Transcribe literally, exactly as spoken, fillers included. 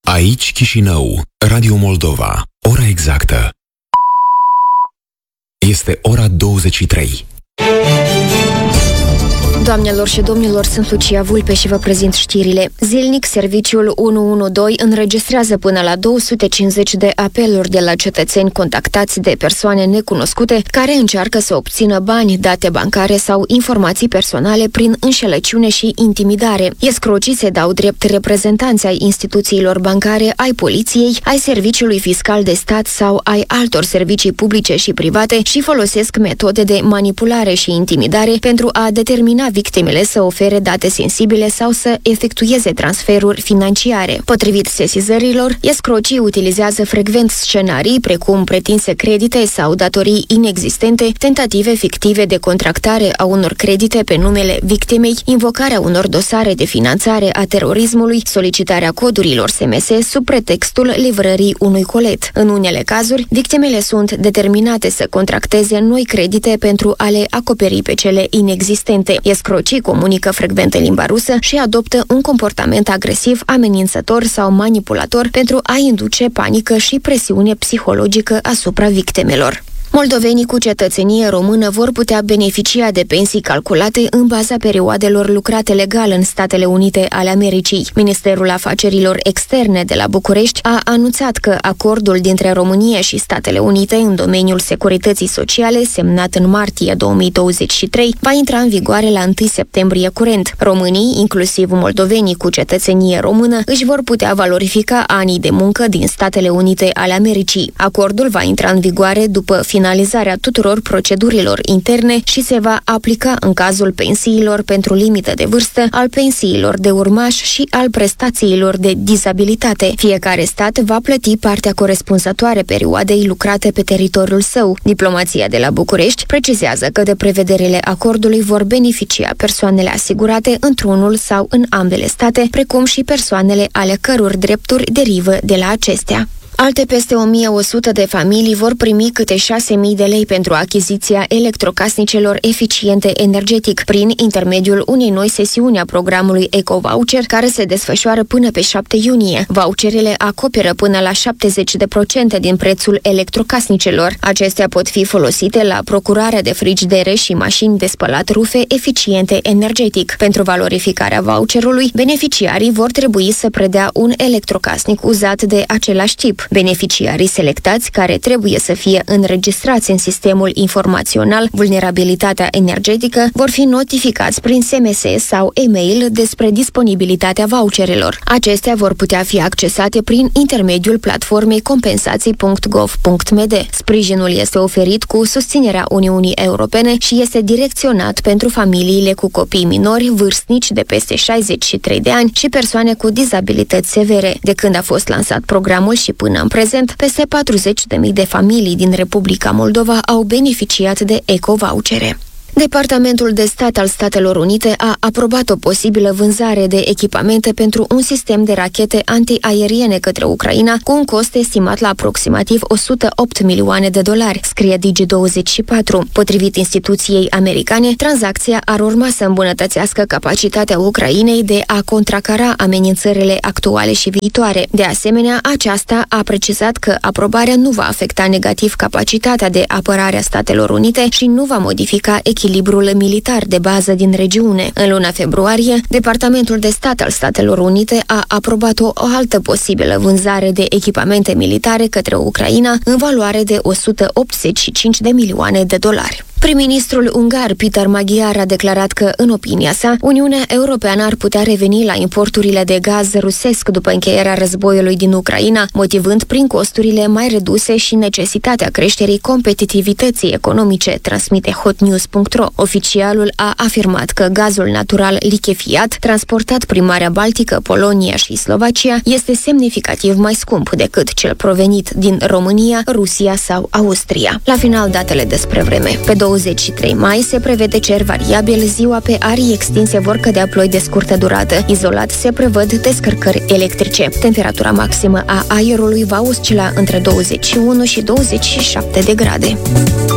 Aici Chișinău, Radio Moldova. Ora exactă este ora douăzeci și trei. Doamnelor și domnilor, sunt Lucia Vulpe și vă prezint știrile. Zilnic, serviciul unu unu doi înregistrează până la două sute cincizeci de apeluri de la cetățeni contactați de persoane necunoscute care încearcă să obțină bani, date bancare sau informații personale prin înșelăciune și intimidare. Escrocii se dau drept reprezentanți ai instituțiilor bancare, ai poliției, ai serviciului fiscal de stat sau ai altor servicii publice și private și folosesc metode de manipulare și intimidare pentru a determina victimele să ofere date sensibile sau să efectueze transferuri financiare. Potrivit sesizărilor, escrocii utilizează frecvent scenarii precum pretinse credite sau datorii inexistente, tentative fictive de contractare a unor credite pe numele victimei, invocarea unor dosare de finanțare a terorismului, solicitarea codurilor S M S sub pretextul livrării unui colet. În unele cazuri, victimele sunt determinate să contracteze noi credite pentru a le acoperi pe cele inexistente. Escrocii comunică frecvent în limba rusă și adoptă un comportament agresiv, amenințător sau manipulator pentru a induce panică și presiune psihologică asupra victimelor. Moldovenii cu cetățenie română vor putea beneficia de pensii calculate în baza perioadelor lucrate legal în Statele Unite ale Americii. Ministerul Afacerilor Externe de la București a anunțat că acordul dintre România și Statele Unite în domeniul securității sociale, semnat în martie două mii douăzeci și trei, va intra în vigoare la întâi septembrie curent. Românii, inclusiv moldovenii cu cetățenie română, își vor putea valorifica anii de muncă din Statele Unite ale Americii. Acordul va intra în vigoare după finalizarea tuturor procedurilor interne și se va aplica în cazul pensiilor pentru limită de vârstă, al pensiilor de urmaș și al prestațiilor de dizabilitate. Fiecare stat va plăti partea corespunzătoare perioadei lucrate pe teritoriul său. Diplomația de la București precizează că de prevederile acordului vor beneficia persoanele asigurate într-unul sau în ambele state, precum și persoanele ale căror drepturi derivă de la acestea. Alte peste o mie o sută de familii vor primi câte șase mii de lei pentru achiziția electrocasnicelor eficiente energetic prin intermediul unei noi sesiuni a programului EcoVoucher, care se desfășoară până pe șapte iunie. Voucherele acoperă până la șaptezeci la sută din prețul electrocasnicelor. Acestea pot fi folosite la procurarea de frigidere și mașini de spălat rufe eficiente energetic. Pentru valorificarea voucherului, beneficiarii vor trebui să predea un electrocasnic uzat de același tip. Beneficiarii selectați, care trebuie să fie înregistrați în sistemul informațional Vulnerabilitatea energetică, vor fi notificați prin S M S sau e-mail despre disponibilitatea voucherelor. Acestea vor putea fi accesate prin intermediul platformei compensații punct gov punct m d. Sprijinul este oferit cu susținerea Uniunii Europene și este direcționat pentru familiile cu copii minori, vârstnici de peste șaizeci și trei de ani și persoane cu dizabilități severe. De când a fost lansat programul și până în prezent, peste patruzeci de mii de familii din Republica Moldova au beneficiat de eco-vouchere. Departamentul de Stat al Statelor Unite a aprobat o posibilă vânzare de echipamente pentru un sistem de rachete antiaeriene către Ucraina cu un cost estimat la aproximativ o sută opt milioane de dolari, scrie Digi douăzeci și patru. Potrivit instituției americane, tranzacția ar urma să îmbunătățească capacitatea Ucrainei de a contracara amenințările actuale și viitoare. De asemenea, aceasta a precizat că aprobarea nu va afecta negativ capacitatea de apărare a Statelor Unite și nu va modifica echilibrul echilibrul militar de bază din regiune. În luna februarie, Departamentul de Stat al Statelor Unite a aprobat o, o altă posibilă vânzare de echipamente militare către Ucraina în valoare de o sută optzeci și cinci de milioane de dolari. Prim-ministrul ungar Peter Magyar a declarat că, în opinia sa, Uniunea Europeană ar putea reveni la importurile de gaz rusesc după încheierea războiului din Ucraina, motivând prin costurile mai reduse și necesitatea creșterii competitivității economice, transmite hotnews punct ro. Oficialul a afirmat că gazul natural lichefiat, transportat prin Marea Baltică, Polonia și Slovacia, este semnificativ mai scump decât cel provenit din România, Rusia sau Austria. La final, datele despre vreme. Pe douăzeci și trei mai se prevede cer variabil, ziua pe arii extinse vor cădea ploi de scurtă durată. Izolat se prevăd descărcări electrice. Temperatura maximă a aerului va oscila între douăzeci și unu și douăzeci și șapte de grade.